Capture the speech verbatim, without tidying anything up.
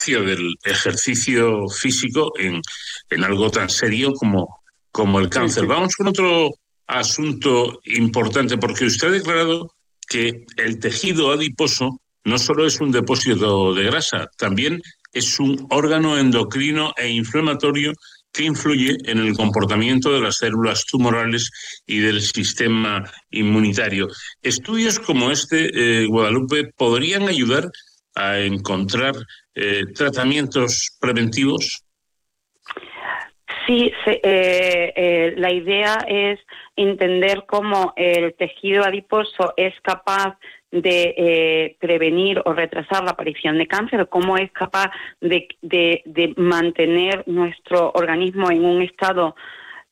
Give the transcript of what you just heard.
del ejercicio físico en, en algo tan serio como, como el cáncer. Vamos con otro asunto importante, porque usted ha declarado que el tejido adiposo no solo es un depósito de grasa, también es un órgano endocrino e inflamatorio que influye en el comportamiento de las células tumorales y del sistema inmunitario. Estudios como este, eh, Guadalupe, podrían ayudar a encontrar eh, tratamientos preventivos. Sí, se, eh, eh, la idea es entender cómo el tejido adiposo es capaz de eh, prevenir o retrasar la aparición de cáncer, cómo es capaz de, de, de mantener nuestro organismo en un estado